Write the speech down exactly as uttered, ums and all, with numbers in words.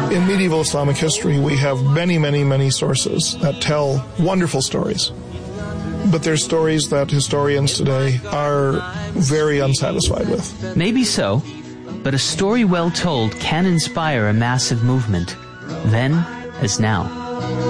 In medieval Islamic history, we have many, many, many sources that tell wonderful stories. But they're stories that historians today are very unsatisfied with. Maybe so, but a story well told can inspire a massive movement, then as now.